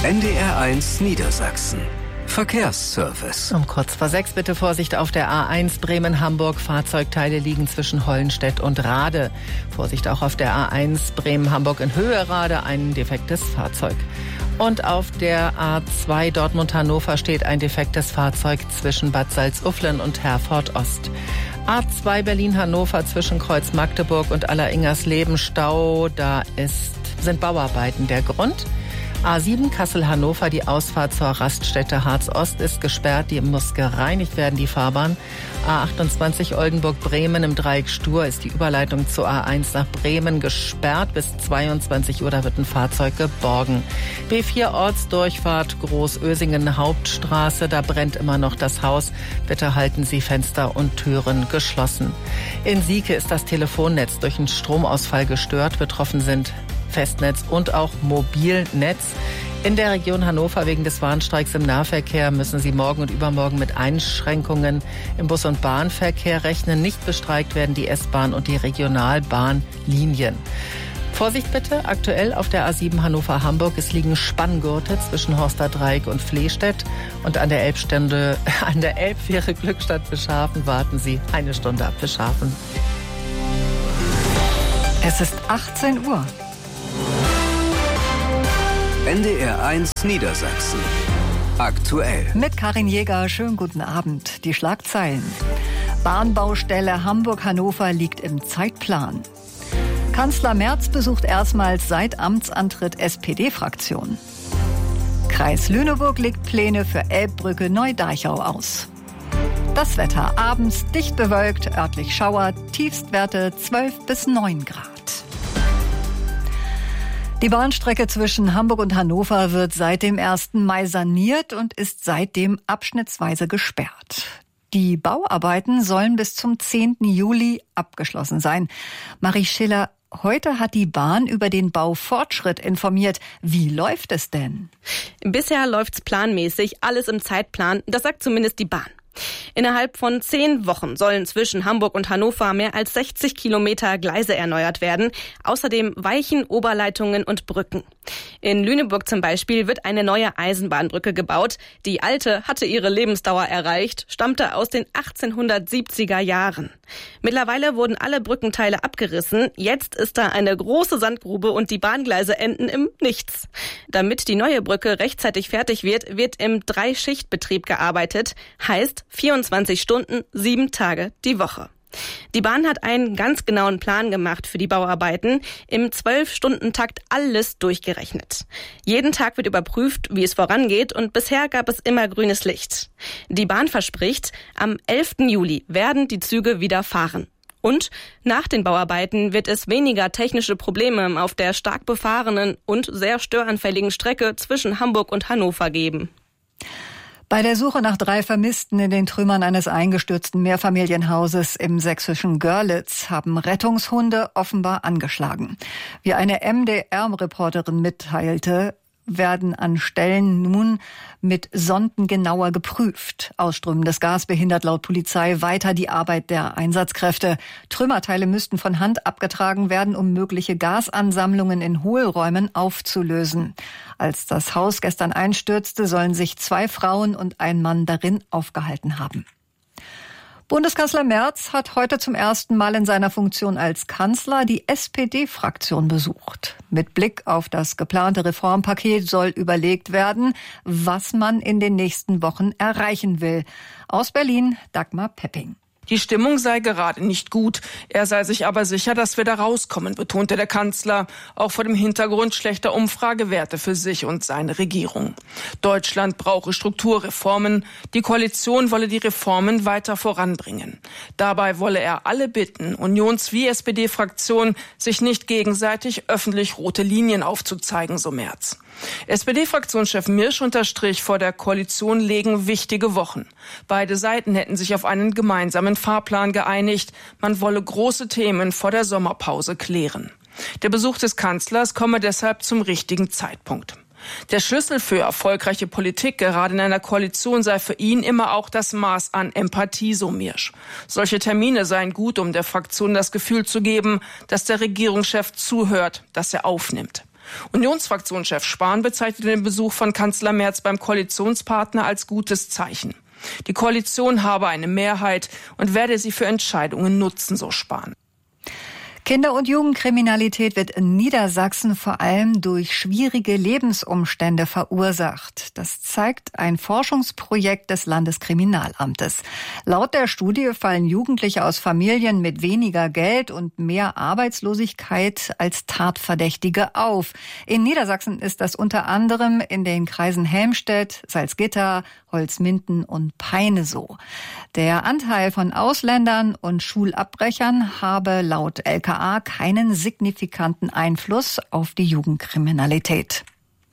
NDR1 Niedersachsen. Verkehrsservice. Um kurz vor 6 bitte Vorsicht auf der A1 Bremen-Hamburg. Fahrzeugteile liegen zwischen Hollenstedt und Rade. Vorsicht auch auf der A1 Bremen-Hamburg in Höhe Rade, ein defektes Fahrzeug. Und auf der A2 Dortmund-Hannover steht ein defektes Fahrzeug zwischen Bad Salzuflen und Herford Ost. A2 Berlin-Hannover zwischen Kreuz Magdeburg und Alleringers-Leben Stau. Da sind Bauarbeiten der Grund. A7 Kassel-Hannover, die Ausfahrt zur Raststätte Harz-Ost ist gesperrt. Die muss gereinigt werden, die Fahrbahn. A28 Oldenburg-Bremen im Dreieck Stur ist die Überleitung zur A1 nach Bremen gesperrt. Bis 22 Uhr, da wird ein Fahrzeug geborgen. B4 Ortsdurchfahrt Großösingen Hauptstraße, da brennt immer noch das Haus. Bitte halten Sie Fenster und Türen geschlossen. In Sieke ist das Telefonnetz durch einen Stromausfall gestört. Betroffen sind Festnetz und auch Mobilnetz. In der Region Hannover wegen des Warnstreiks im Nahverkehr müssen Sie morgen und übermorgen mit Einschränkungen im Bus- und Bahnverkehr rechnen. Nicht bestreikt werden die S-Bahn und die Regionalbahnlinien. Vorsicht bitte, aktuell auf der A7 Hannover-Hamburg. Es liegen Spanngurte zwischen Horsterdreieck und Flehstedt. Und an der Elbfähre Glückstadt-Bischhafen warten Sie eine Stunde ab Bischhafen. Es ist 18 Uhr. NDR1 Niedersachsen. Aktuell. Mit Karin Jäger, schönen guten Abend. Die Schlagzeilen. Bahnbaustelle Hamburg-Hannover liegt im Zeitplan. Kanzler Merz besucht erstmals seit Amtsantritt SPD-Fraktion. Kreis Lüneburg legt Pläne für Elbbrücke Neu-Deichau aus. Das Wetter abends dicht bewölkt, örtlich Schauer, Tiefstwerte 12 bis 9 Grad. Die Bahnstrecke zwischen Hamburg und Hannover wird seit dem 1. Mai saniert und ist seitdem abschnittsweise gesperrt. Die Bauarbeiten sollen bis zum 10. Juli abgeschlossen sein. Marie Schiller, heute hat die Bahn über den Baufortschritt informiert. Wie läuft es denn? Bisher läuft's planmäßig, alles im Zeitplan. Das sagt zumindest die Bahn. Innerhalb von 10 Wochen sollen zwischen Hamburg und Hannover mehr als 60 Kilometer Gleise erneuert werden. Außerdem Weichen, Oberleitungen und Brücken. In Lüneburg zum Beispiel wird eine neue Eisenbahnbrücke gebaut. Die alte hatte ihre Lebensdauer erreicht, stammte aus den 1870er Jahren. Mittlerweile wurden alle Brückenteile abgerissen. Jetzt ist da eine große Sandgrube und die Bahngleise enden im Nichts. Damit die neue Brücke rechtzeitig fertig wird, wird im 3-Schicht-Betrieb gearbeitet. Heißt 24 Stunden, 7 Tage die Woche. Die Bahn hat einen ganz genauen Plan gemacht für die Bauarbeiten. Im 12-Stunden-Takt alles durchgerechnet. Jeden Tag wird überprüft, wie es vorangeht und bisher gab es immer grünes Licht. Die Bahn verspricht, am 11. Juli werden die Züge wieder fahren. Und nach den Bauarbeiten wird es weniger technische Probleme auf der stark befahrenen und sehr störanfälligen Strecke zwischen Hamburg und Hannover geben. Bei der Suche nach 3 Vermissten in den Trümmern eines eingestürzten Mehrfamilienhauses im sächsischen Görlitz haben Rettungshunde offenbar angeschlagen. Wie eine MDR-Reporterin mitteilte, werden an Stellen nun mit Sonden genauer geprüft. Ausströmendes Gas behindert laut Polizei weiter die Arbeit der Einsatzkräfte. Trümmerteile müssten von Hand abgetragen werden, um mögliche Gasansammlungen in Hohlräumen aufzulösen. Als das Haus gestern einstürzte, sollen sich 2 Frauen und ein Mann darin aufgehalten haben. Bundeskanzler Merz hat heute zum ersten Mal in seiner Funktion als Kanzler die SPD-Fraktion besucht. Mit Blick auf das geplante Reformpaket soll überlegt werden, was man in den nächsten Wochen erreichen will. Aus Berlin, Dagmar Pepping. Die Stimmung sei gerade nicht gut. Er sei sich aber sicher, dass wir da rauskommen, betonte der Kanzler, auch vor dem Hintergrund schlechter Umfragewerte für sich und seine Regierung. Deutschland brauche Strukturreformen. Die Koalition wolle die Reformen weiter voranbringen. Dabei wolle er alle bitten, Unions- wie SPD-Fraktion, sich nicht gegenseitig öffentlich rote Linien aufzuzeigen, so Merz. SPD-Fraktionschef Mirsch unterstrich, vor der Koalition legen wichtige Wochen. Beide Seiten hätten sich auf einen gemeinsamen Fahrplan geeinigt. Man wolle große Themen vor der Sommerpause klären. Der Besuch des Kanzlers komme deshalb zum richtigen Zeitpunkt. Der Schlüssel für erfolgreiche Politik, gerade in einer Koalition, sei für ihn immer auch das Maß an Empathie, so Mirsch. Solche Termine seien gut, um der Fraktion das Gefühl zu geben, dass der Regierungschef zuhört, dass er aufnimmt. Unionsfraktionschef Spahn bezeichnete den Besuch von Kanzler Merz beim Koalitionspartner als gutes Zeichen. Die Koalition habe eine Mehrheit und werde sie für Entscheidungen nutzen, so Spahn. Kinder- und Jugendkriminalität wird in Niedersachsen vor allem durch schwierige Lebensumstände verursacht. Das zeigt ein Forschungsprojekt des Landeskriminalamtes. Laut der Studie fallen Jugendliche aus Familien mit weniger Geld und mehr Arbeitslosigkeit als Tatverdächtige auf. In Niedersachsen ist das unter anderem in den Kreisen Helmstedt, Salzgitter, Holzminden und Peine so. Der Anteil von Ausländern und Schulabbrechern habe laut LKA keinen signifikanten Einfluss auf die Jugendkriminalität.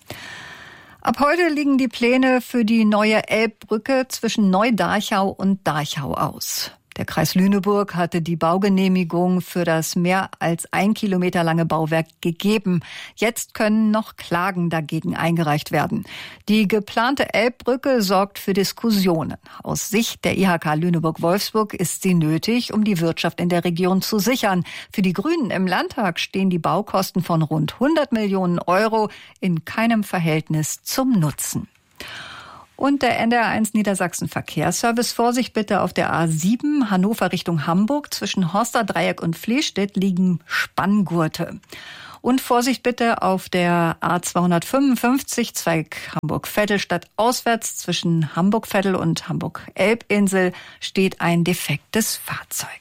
Ab heute liegen die Pläne für die neue Elbbrücke zwischen Neu-Darchau und Darchau aus. Der Kreis Lüneburg hatte die Baugenehmigung für das mehr als 1 Kilometer lange Bauwerk gegeben. Jetzt können noch Klagen dagegen eingereicht werden. Die geplante Elbbrücke sorgt für Diskussionen. Aus Sicht der IHK Lüneburg-Wolfsburg ist sie nötig, um die Wirtschaft in der Region zu sichern. Für die Grünen im Landtag stehen die Baukosten von rund 100 Millionen Euro in keinem Verhältnis zum Nutzen. Und der NDR1 Niedersachsen Verkehrsservice. Vorsicht bitte auf der A7 Hannover Richtung Hamburg. Zwischen Horsterdreieck und Fließstedt liegen Spanngurte. Und Vorsicht bitte auf der A255 Zweig Hamburg-Vettelstadt auswärts. Zwischen Hamburg-Vettel und Hamburg-Elbinsel steht ein defektes Fahrzeug.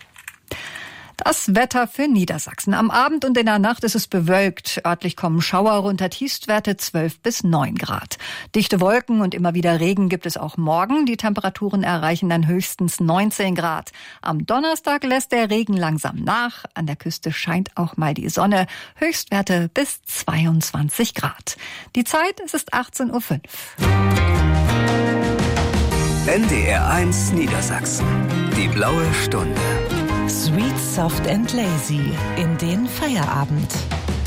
Das Wetter für Niedersachsen. Am Abend und in der Nacht ist es bewölkt. Örtlich kommen Schauer runter, Tiefstwerte 12 bis 9 Grad. Dichte Wolken und immer wieder Regen gibt es auch morgen. Die Temperaturen erreichen dann höchstens 19 Grad. Am Donnerstag lässt der Regen langsam nach. An der Küste scheint auch mal die Sonne. Höchstwerte bis 22 Grad. Die Zeit, es ist 18:05 Uhr. NDR1 Niedersachsen. Die blaue Stunde. Sweet, soft and lazy in den Feierabend.